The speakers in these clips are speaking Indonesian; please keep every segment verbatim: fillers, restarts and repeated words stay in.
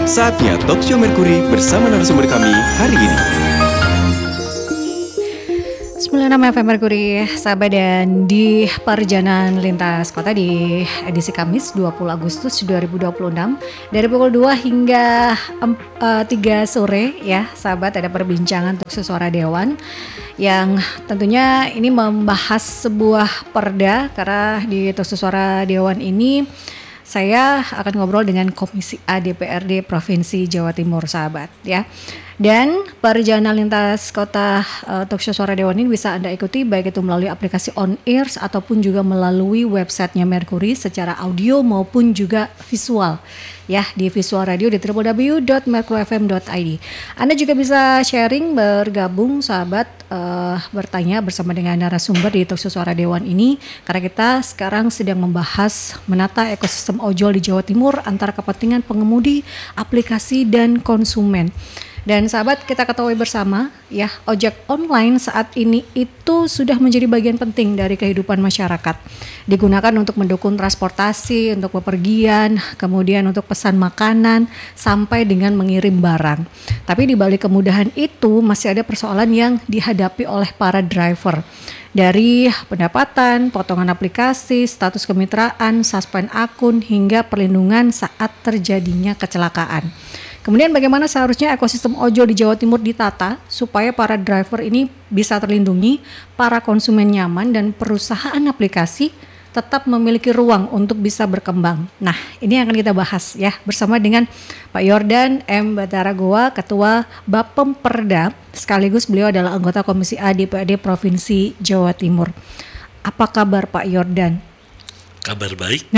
Saatnya Talkshow Mercury bersama narasumber kami hari ini. sembilan puluh enam F M Mercury, sahabat, dan di Perjalanan Lintas Kota di edisi Kamis dua puluh Agustus dua ribu dua puluh enam dari pukul dua hingga um, uh, tiga sore ya sahabat, ada perbincangan untuk Suara Dewan yang tentunya ini membahas sebuah perda, karena di Suara Dewan ini saya akan ngobrol dengan Komisi A D P R D Provinsi Jawa Timur sahabat ya. Dan perjalanan lintas kota uh, Talkshow Suara Dewan ini bisa Anda ikuti baik itu melalui aplikasi On Airs ataupun juga melalui websitenya Mercury secara audio maupun juga visual ya, di visual radio di w w w dot mercury f m dot i d. Anda juga bisa sharing, bergabung sahabat, uh, bertanya bersama dengan narasumber di Talkshow Suara Dewan ini, karena kita sekarang sedang membahas menata ekosistem ojol di Jawa Timur antara kepentingan pengemudi, aplikasi dan konsumen. Dan sahabat, kita ketahui bersama ya, ojek online saat ini itu sudah menjadi bagian penting dari kehidupan masyarakat. Digunakan untuk mendukung transportasi, untuk bepergian, kemudian untuk pesan makanan, sampai dengan mengirim barang. Tapi di balik kemudahan itu masih ada persoalan yang dihadapi oleh para driver. Dari pendapatan, potongan aplikasi, status kemitraan, suspend akun, hingga perlindungan saat terjadinya kecelakaan. Kemudian bagaimana seharusnya ekosistem ojol di Jawa Timur ditata supaya para driver ini bisa terlindungi, para konsumen nyaman, dan perusahaan aplikasi tetap memiliki ruang untuk bisa berkembang. Nah, ini yang akan kita bahas ya bersama dengan Pak Yordan M. Bataragoa, Ketua Bapemperda, sekaligus beliau adalah anggota Komisi A D P R D Provinsi Jawa Timur. Apa kabar Pak Yordan? Kabar baik.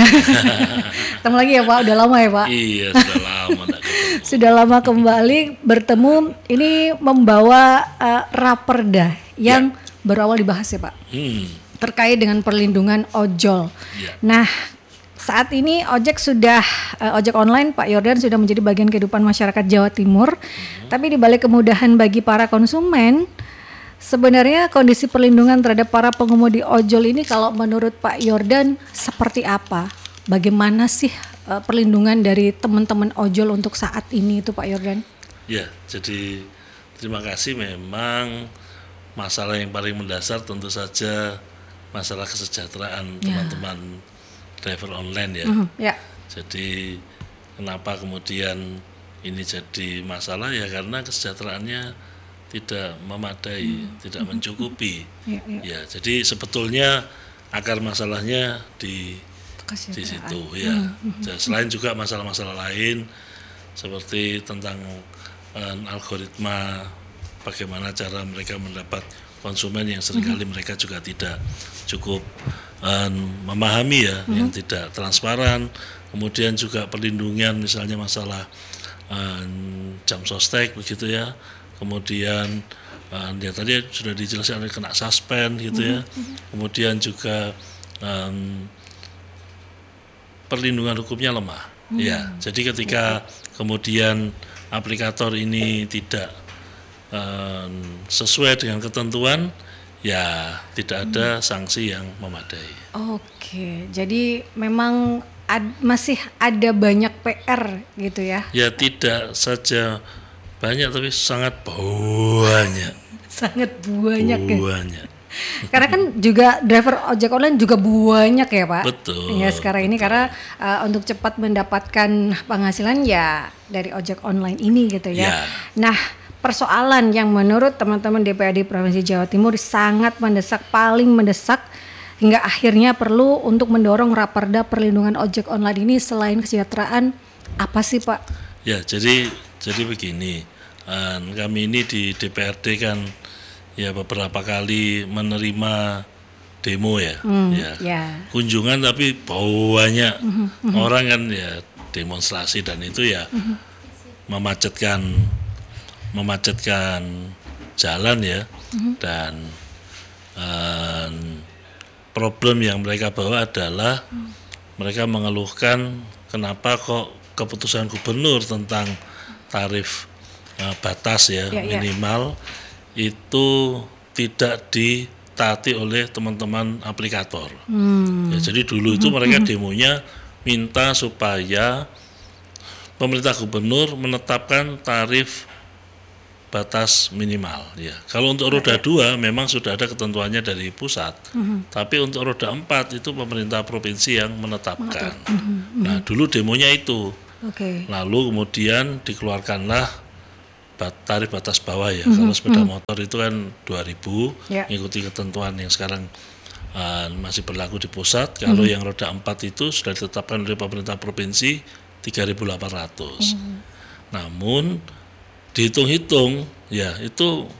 Ketemu lagi ya Pak, udah lama ya Pak? Iya, sudah lama tak ketemu. Sudah lama kembali bertemu, ini membawa uh, raperda yang ya. berawal dibahas ya Pak, hmm. terkait dengan perlindungan ojol. Ya. Nah, saat ini ojek sudah uh, ojek online Pak Yordan sudah menjadi bagian kehidupan masyarakat Jawa Timur. Hmm. Tapi di balik kemudahan bagi para konsumen, sebenarnya kondisi perlindungan terhadap para pengemudi ojol ini kalau menurut Pak Yordan seperti apa? Bagaimana sih uh, perlindungan dari teman-teman ojol untuk saat ini itu Pak Yordan? Ya, jadi terima kasih. Memang masalah yang paling mendasar tentu saja masalah kesejahteraan ya. teman-teman driver online ya. Mm-hmm, ya. Jadi kenapa kemudian ini jadi masalah ya, karena kesejahteraannya tidak memadai, hmm. tidak mencukupi. Ya, ya. ya, jadi sebetulnya akar masalahnya di di situ ya. Hmm. Selain juga masalah-masalah lain seperti tentang uh, algoritma, bagaimana cara mereka mendapat konsumen yang seringkali hmm. mereka juga tidak cukup uh, memahami ya, hmm. yang tidak transparan. Kemudian juga perlindungan, misalnya masalah uh, jam sostek begitu ya. Kemudian uh, ya tadi sudah dijelaskan kena suspend gitu ya. Mm-hmm. Kemudian juga um, perlindungan hukumnya lemah. Mm-hmm. Ya, jadi ketika mm-hmm. kemudian aplikator ini tidak um, sesuai dengan ketentuan, ya tidak ada mm-hmm. sanksi yang memadai. Oke, jadi memang ad, masih ada banyak P R gitu ya? Ya, tidak saja banyak, tapi sangat banyak. Sangat banyak. Banyak. Ya? Karena kan juga driver ojek online juga banyak ya Pak. Betul. Ya sekarang betul. ini karena uh, untuk cepat mendapatkan penghasilan ya dari ojek online ini gitu ya. ya. Nah, persoalan yang menurut teman-teman D P R D Provinsi Jawa Timur sangat mendesak, paling mendesak, hingga akhirnya perlu untuk mendorong raperda perlindungan ojek online ini selain kesejahteraan, apa sih Pak? Ya, jadi jadi begini, uh, kami ini di D P R D kan ya beberapa kali menerima demo ya, mm, ya yeah. kunjungan, tapi banyak mm-hmm. orang kan ya demonstrasi, dan itu ya mm-hmm. memacetkan memacetkan jalan ya, mm-hmm. dan uh, problem yang mereka bawa adalah mm. mereka mengeluhkan kenapa kok keputusan gubernur tentang tarif uh, batas ya, yeah, minimal yeah. itu tidak ditaati oleh teman-teman aplikator. Hmm. Ya, jadi dulu itu mereka demonya minta supaya pemerintah gubernur menetapkan tarif batas minimal ya. Kalau untuk roda dua memang sudah ada ketentuannya dari pusat. Mm-hmm. Tapi untuk roda empat itu pemerintah provinsi yang menetapkan. Mm-hmm. Nah, dulu demonya itu. Okay. Lalu kemudian dikeluarkanlah bat- tarif batas bawah ya. Mm-hmm. Kalau sepeda motor itu kan dua ribu, yeah. Mengikuti ketentuan yang sekarang uh, masih berlaku di pusat. Kalau mm-hmm. yang roda empat itu sudah ditetapkan oleh pemerintah provinsi tiga ribu delapan ratus. Mm-hmm. Namun dihitung-hitung ya itu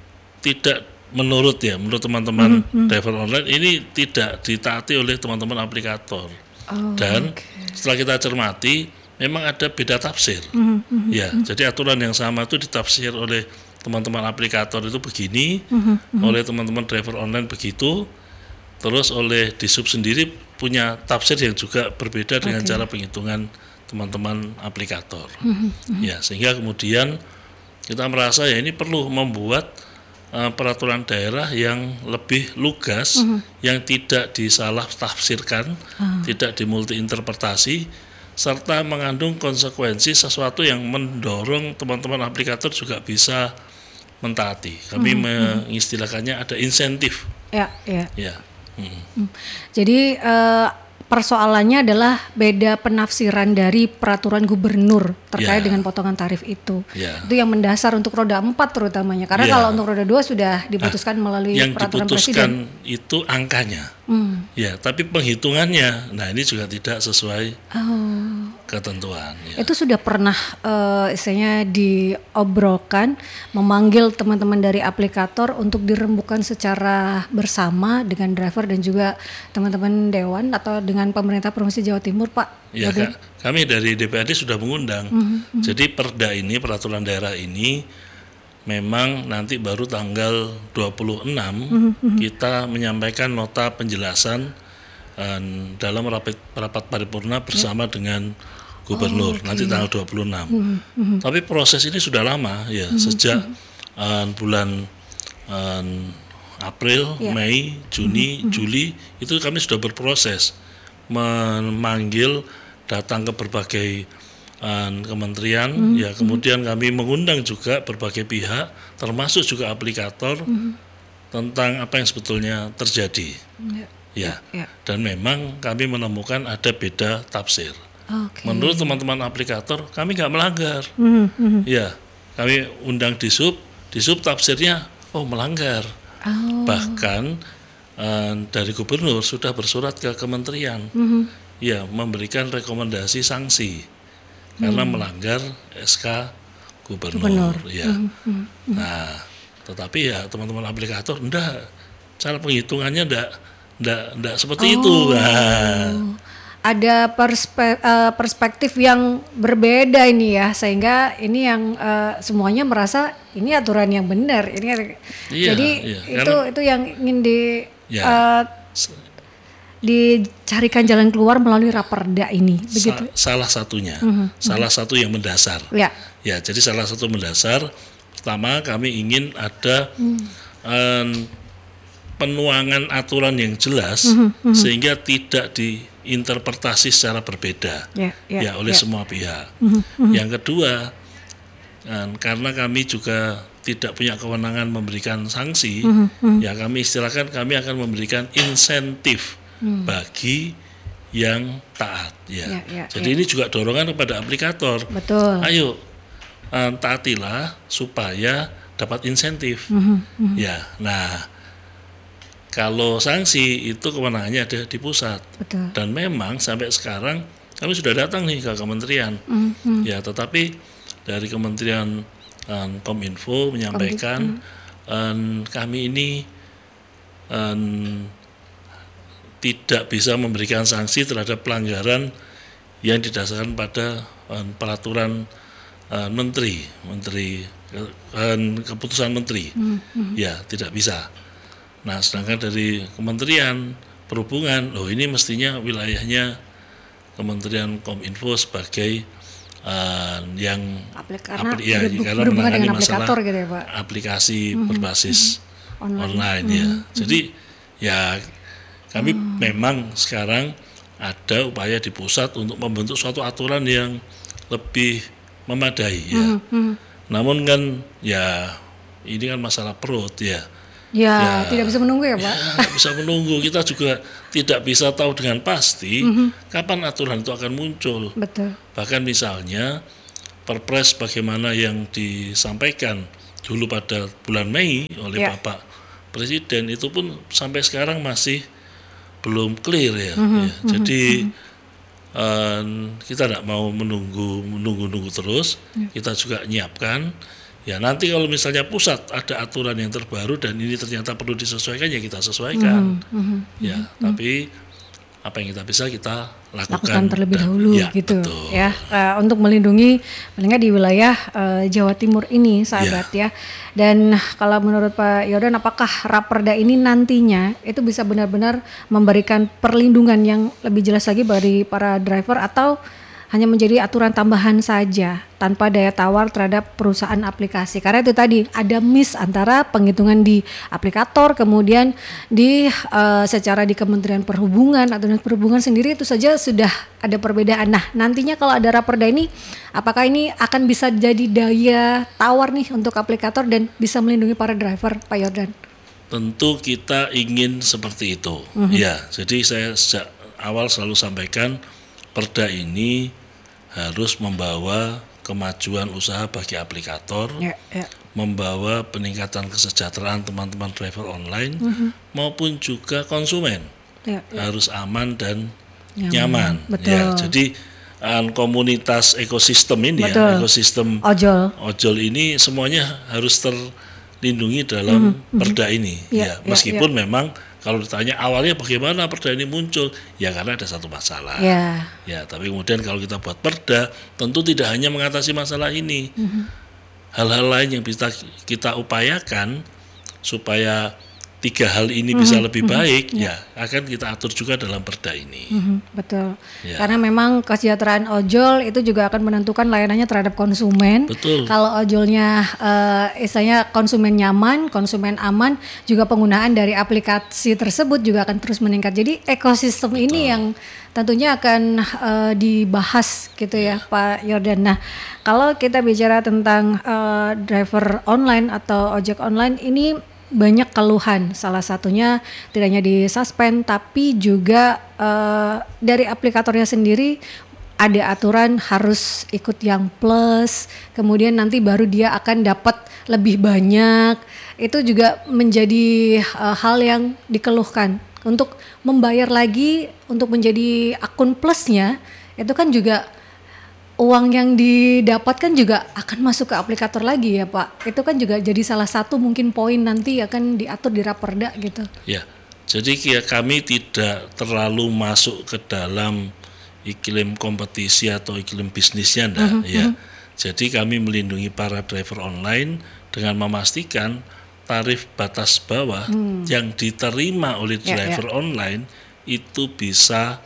tidak menurut ya menurut teman-teman mm-hmm. driver online ini tidak ditaati oleh teman-teman aplikator. Oh, dan okay. Setelah kita cermati memang ada beda tafsir. Mm-hmm. Ya, mm-hmm. Jadi aturan yang sama itu ditafsir oleh teman-teman aplikator itu begini, mm-hmm. oleh teman-teman driver online begitu, terus oleh Disub sendiri punya tafsir yang juga berbeda dengan okay. cara penghitungan teman-teman aplikator. Mm-hmm. Ya, sehingga kemudian kita merasa ya ini perlu membuat uh, peraturan daerah yang lebih lugas, uh-huh. yang tidak disalah tafsirkan, uh-huh. tidak dimultiinterpretasi, serta mengandung konsekuensi sesuatu yang mendorong teman-teman aplikator juga bisa mentaati. Kami uh-huh. mengistilahkannya ada insentif. Ya, ya. Ya. Hmm. Jadi uh, persoalannya adalah beda penafsiran dari peraturan gubernur terkait yeah. dengan potongan tarif itu. Yeah. Itu yang mendasar untuk roda empat terutamanya. Karena yeah. kalau untuk roda dua sudah diputuskan nah, melalui peraturan presiden. Yang diputuskan itu angkanya. Hmm. Ya, tapi penghitungannya, nah ini juga tidak sesuai oh. ketentuan. Ya. Itu sudah pernah uh, istilahnya diobrolkan, memanggil teman-teman dari aplikator untuk dirembukan secara bersama dengan driver dan juga teman-teman dewan atau dengan pemerintah Provinsi Jawa Timur, Pak? Ya, Kak, kami dari D P R D sudah mengundang. Mm-hmm. Jadi perda ini, peraturan daerah ini memang nanti baru tanggal dua puluh enam mm-hmm. kita menyampaikan nota penjelasan uh, dalam rapat, rapat paripurna bersama yeah. dengan gubernur. Oh, okay. Nanti tanggal dua puluh enam. Mm-hmm. Tapi proses ini sudah lama ya, mm-hmm. sejak uh, bulan uh, April, yeah. Mei, Juni, mm-hmm. Juli itu kami sudah berproses memanggil datang ke berbagai uh, kementerian, mm-hmm. ya kemudian kami mengundang juga berbagai pihak, termasuk juga aplikator mm-hmm. tentang apa yang sebetulnya terjadi, yeah. ya. Yeah. Dan memang kami menemukan ada beda tafsir. Okay. Menurut teman-teman aplikator, kami nggak melanggar, mm-hmm. ya. Kami undang Disub, Disub tafsirnya, oh melanggar. Oh. Bahkan Uh, dari gubernur sudah bersurat ke kementerian, mm-hmm. ya memberikan rekomendasi sanksi mm. karena melanggar S K gubernur, gubernur. Ya. Mm-hmm. Nah, tetapi ya teman-teman aplikator, enggak, cara penghitungannya enggak, enggak, enggak seperti oh. itu. Nah. Ada perspe- uh, perspektif yang berbeda ini ya, sehingga ini yang uh, semuanya merasa ini aturan yang benar. Ini, iya, jadi iya. itu karena, itu yang ingin di Ya. Uh, dicarikan jalan keluar melalui raperda ini, begitu? Sa- salah satunya, uh-huh. salah satu yang mendasar. Ya. Ya, jadi salah satu mendasar. Pertama, kami ingin ada uh. um, penuangan aturan yang jelas, uh-huh. Uh-huh. sehingga tidak diinterpretasi secara berbeda, ya, ya, ya oleh ya. semua pihak. Uh-huh. Uh-huh. Yang kedua, um, karena kami juga tidak punya kewenangan memberikan sanksi, mm-hmm. ya kami istilahkan kami akan memberikan insentif mm. bagi yang taat. Ya, ya, ya Jadi ya. Ini juga dorongan kepada aplikator. Betul. Ayo uh, taatilah supaya dapat insentif. Mm-hmm. Ya, nah kalau sanksi itu kewenangannya ada di pusat. Betul. Dan memang sampai sekarang kami sudah datang nih ke kementerian. Mm-hmm. Ya, tetapi dari kementerian Um, Kominfo menyampaikan um, kami ini um, tidak bisa memberikan sanksi terhadap pelanggaran yang didasarkan pada um, peraturan um, menteri, menteri um, keputusan menteri, mm-hmm. ya tidak bisa. Nah, sedangkan dari Kementerian Perhubungan, loh ini mestinya wilayahnya Kementerian Kominfo sebagai Uh, yang Aplik, karena, apli, ya, ber, karena menangani masalah gitu ya, Pak? Aplikasi mm-hmm. berbasis mm-hmm. online, online mm-hmm. ya. Jadi ya kami mm-hmm. memang sekarang ada upaya di pusat untuk membentuk suatu aturan yang lebih memadai ya. Mm-hmm. Namun kan ya ini kan masalah perut ya. Ya, ya tidak bisa menunggu ya Pak. Ya, bisa menunggu. Kita juga tidak bisa tahu dengan pasti mm-hmm. kapan aturan itu akan muncul. Betul. Bahkan misalnya Perpres bagaimana yang disampaikan dulu pada bulan Mei oleh ya. Bapak Presiden itu pun sampai sekarang masih belum clear ya. Mm-hmm. ya. Jadi mm-hmm. uh, kita tidak mau menunggu menunggu-nunggu terus. Mm. Kita juga nyiapkan. Ya nanti kalau misalnya pusat ada aturan yang terbaru dan ini ternyata perlu disesuaikan ya kita sesuaikan. Mm-hmm. Ya mm-hmm. tapi apa yang kita bisa kita lakukan, lakukan terlebih dan, dahulu ya, gitu betul. ya uh, untuk melindungi paling nggak di wilayah uh, Jawa Timur ini sahabat ya. ya dan kalau menurut Pak Yordan apakah Raperda ini nantinya itu bisa benar-benar memberikan perlindungan yang lebih jelas lagi bagi para driver atau hanya menjadi aturan tambahan saja tanpa daya tawar terhadap perusahaan aplikasi. Karena itu tadi ada miss antara penghitungan di aplikator kemudian di uh, secara di Kementerian Perhubungan atau Dinas Perhubungan sendiri itu saja sudah ada perbedaan. Nah, nantinya kalau ada Raperda ini apakah ini akan bisa jadi daya tawar nih untuk aplikator dan bisa melindungi para driver, Pak Yordan? Tentu kita ingin seperti itu. Uh-huh. Ya, jadi saya sejak awal selalu sampaikan Perda ini harus membawa kemajuan usaha bagi aplikator, ya, ya. membawa peningkatan kesejahteraan teman-teman driver online, uh-huh. maupun juga konsumen ya, ya. harus aman dan nyaman. nyaman. Ya, jadi um, komunitas ekosistem ini Betul. ya, ekosistem ojol, ojol ini semuanya harus terlindungi dalam uh-huh. Perda ini. Ya, ya, meskipun ya, ya. memang kalau ditanya awalnya bagaimana Perda ini muncul, ya karena ada satu masalah. Yeah. Ya, tapi kemudian kalau kita buat Perda, tentu tidak hanya mengatasi masalah ini. Mm-hmm. Hal-hal lain yang bisa kita upayakan supaya tiga hal ini mm-hmm. bisa lebih baik, mm-hmm. ya akan kita atur juga dalam Perda ini. Mm-hmm. Betul. Ya. Karena memang kesejahteraan ojol itu juga akan menentukan layanannya terhadap konsumen. Betul. Kalau ojolnya, uh, istilahnya konsumen nyaman, konsumen aman, juga penggunaan dari aplikasi tersebut juga akan terus meningkat. Jadi ekosistem Betul. ini yang tentunya akan uh, dibahas gitu ya, ya Pak Yordan. Nah, kalau kita bicara tentang uh, driver online atau ojek online ini banyak keluhan, salah satunya tidak hanya di suspend tapi juga uh, dari aplikatornya sendiri ada aturan harus ikut yang plus, kemudian nanti baru dia akan dapat lebih banyak. Itu juga menjadi uh, hal yang dikeluhkan. Untuk membayar lagi untuk menjadi akun plusnya itu kan juga uang yang didapatkan juga akan masuk ke aplikator lagi ya Pak. Itu kan juga jadi salah satu mungkin poin nanti akan diatur di Raperda gitu. Ya, jadi kami tidak terlalu masuk ke dalam iklim kompetisi atau iklim bisnisnya enggak, uh-huh, ya. Uh-huh. Jadi kami melindungi para driver online dengan memastikan tarif batas bawah hmm. yang diterima oleh driver ya, ya. online itu bisa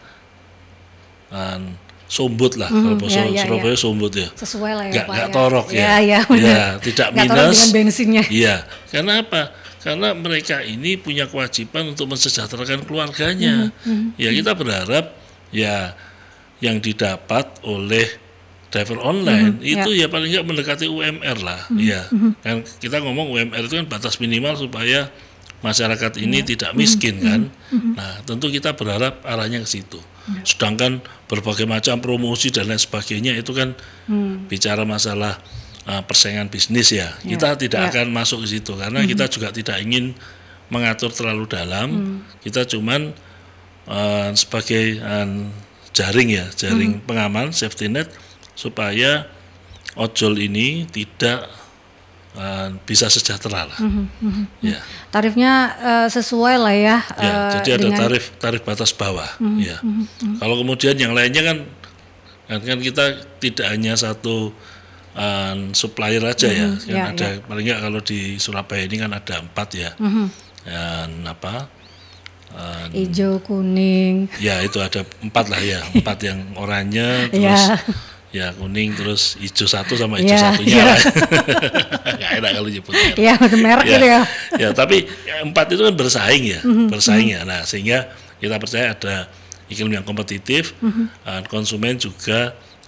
um, sombut lah, mm, kalau ya, ya, Surabaya ya. sombut ya. Sesuai lah ya Gak, Pak gak ya. torok ya. Ya, ya, ya tidak gak minus. Torok dengan bensinnya. Iya, karena apa? Karena mereka ini punya kewajiban untuk mensejahterakan keluarganya. Mm, mm, ya kita berharap ya yang didapat oleh driver online mm, itu ya. ya paling nggak mendekati U M R lah. Mm, ya, mm, kan kita ngomong U M R itu kan batas minimal supaya masyarakat ini yeah. tidak miskin mm, kan. Mm, nah, tentu kita berharap arahnya ke situ. Yeah. Sedangkan berbagai macam promosi dan lain sebagainya itu kan mm. bicara masalah uh, persaingan bisnis ya. Yeah. Kita tidak yeah. akan masuk ke situ karena mm. kita juga tidak ingin mengatur terlalu dalam. Mm. Kita cuman uh, sebagai uh, jaring ya, jaring mm. pengaman, safety net supaya ojol ini tidak Uh, bisa sejahtera lah. Mm-hmm, mm-hmm. Ya. Tarifnya uh, sesuai lah ya. ya uh, jadi ada dengan... tarif tarif batas bawah. Mm-hmm, ya. Mm-hmm. Kalau kemudian yang lainnya kan, kan kita tidak hanya satu uh, supplier aja mm-hmm, ya. Kan ya, ada ya. Paling nggak kalau di Surabaya ini kan ada empat ya. Mm-hmm. Dan apa? Uh, hijau, kuning. Ya itu ada empat lah ya, empat yang oranye terus. Ya kuning terus hijau satu sama hijau yeah, satunya yeah. Gak enak kalau nyebutnya. Iya yeah, merek ya, gitu ya. Ya tapi empat itu kan bersaing ya, mm-hmm. bersaing ya. Nah sehingga kita percaya ada iklim yang kompetitif, mm-hmm. uh, konsumen juga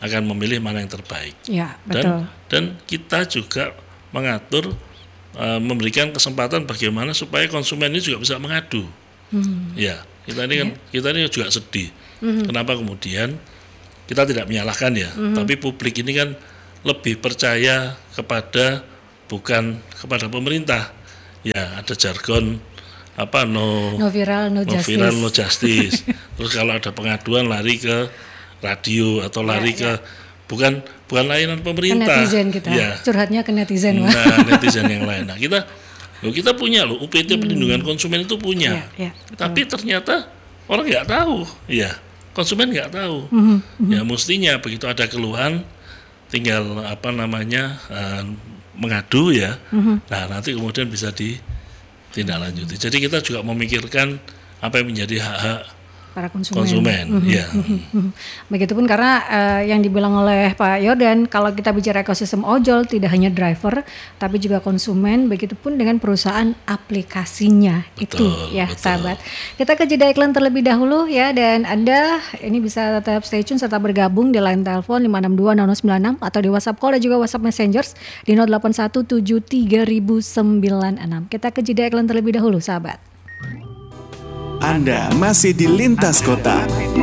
akan memilih mana yang terbaik. Ya, dan betul. dan kita juga mengatur uh, memberikan kesempatan bagaimana supaya konsumen ini juga bisa mengadu. Hmm. Ya, kita ini kan ya. kita ini juga sedih. Hmm. Kenapa kemudian kita tidak menyalahkan ya, hmm. tapi publik ini kan lebih percaya kepada bukan kepada pemerintah. Ya, ada jargon apa no no viral no, no justice. viral no justice. Terus kalau ada pengaduan lari ke radio atau lari ya, ke ya. bukan bukan layanan pemerintah. Ke netizen kita. Ya. Curhatnya ke netizen. Nah, netizen yang lain. Nah, kita loh, kita punya loh U P T hmm. perlindungan konsumen itu punya. Ya, ya, Tapi ternyata orang nggak tahu. Ya, konsumen nggak tahu. Hmm. Ya, mestinya begitu ada keluhan tinggal apa namanya uh, mengadu ya. Hmm. Nah, nanti kemudian bisa di tindak lanjuti. Jadi kita juga memikirkan apa yang menjadi hak-hak para konsumen. konsumen mm-hmm. ya. Mm-hmm. Begitupun karena uh, yang dibilang oleh Pak Yordan, kalau kita bicara ekosistem ojol tidak hanya driver, tapi juga konsumen. Begitupun dengan perusahaan aplikasinya. Betul, itu ya betul. Sahabat. Kita ke jeda iklan terlebih dahulu ya, dan Anda ini bisa tetap stay tune serta bergabung di line telepon lima enam dua nol nol sembilan enam atau di WhatsApp call dan juga WhatsApp Messengers di nol delapan satu tujuh tiga nol nol sembilan enam. Kita ke jeda iklan terlebih dahulu, sahabat. Anda masih di Lintas Kota.